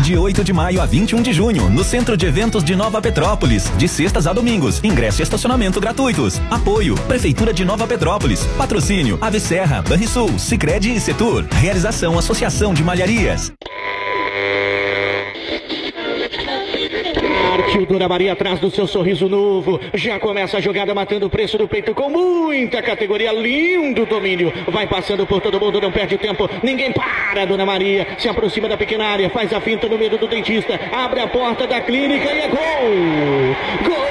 De 8 de maio a 21 de junho, no Centro de Eventos de Nova Petrópolis. De sextas a domingos. Ingresso e estacionamento gratuitos. Apoio: Prefeitura de Nova Petrópolis. Patrocínio: Ave Serra, Banrisul, Sicredi e Setur. Realização: Associação de Malharias. Partiu Dona Maria atrás do seu sorriso novo. Já começa a jogada matando o preço do peito com muita categoria. Lindo domínio. Vai passando por todo mundo, não perde tempo. Ninguém para, Dona Maria. Se aproxima da pequena área, faz a finta no medo do dentista. Abre a porta da clínica e é gol! Gol!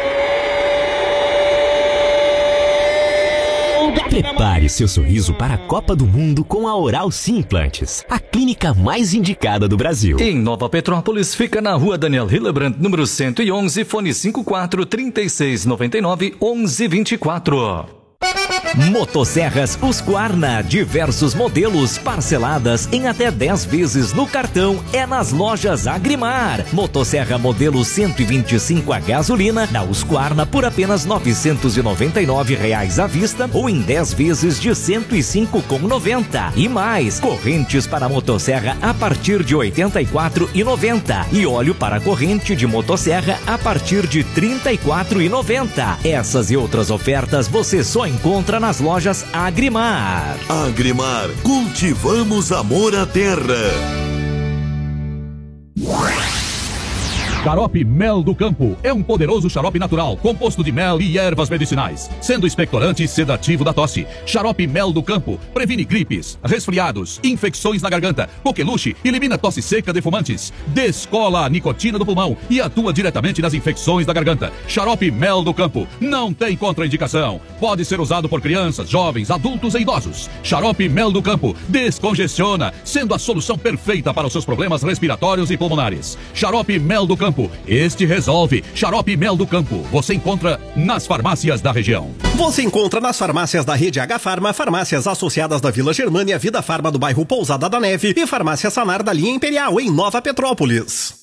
Prepare seu sorriso para a Copa do Mundo com a Oral Sim Implantes, a clínica mais indicada do Brasil. Em Nova Petrópolis, fica na rua Daniel Hillebrand, número 111, fone 54 3699 1124. Motosserras Husqvarna, diversos modelos, parceladas em até 10 vezes no cartão, é nas lojas Agrimar. Motosserra modelo 125 a gasolina, na Husqvarna por apenas R$ 999 à vista ou em 10 vezes de R$ 105,90. E mais, correntes para motosserra a partir de R$ 84,90 e óleo para corrente de motosserra a partir de R$ 34,90. Essas e outras ofertas você só encontra nas lojas Agrimar. Agrimar, cultivamos amor à terra. Xarope Mel do Campo é um poderoso xarope natural, composto de mel e ervas medicinais, sendo expectorante e sedativo da tosse. Xarope Mel do Campo previne gripes, resfriados, infecções na garganta, coqueluche, elimina tosse seca de fumantes, descola a nicotina do pulmão e atua diretamente nas infecções da garganta. Xarope Mel do Campo não tem contraindicação. Pode ser usado por crianças, jovens, adultos e idosos. Xarope Mel do Campo descongestiona, sendo a solução perfeita para os seus problemas respiratórios e pulmonares. Xarope Mel do Campo, este resolve. Xarope Mel do Campo, você encontra nas farmácias da região. Você encontra nas farmácias da rede H-Farma, farmácias associadas da Vila Germânia, Vida Farma do bairro Pousada da Neve e farmácia Sanar da linha Imperial em Nova Petrópolis.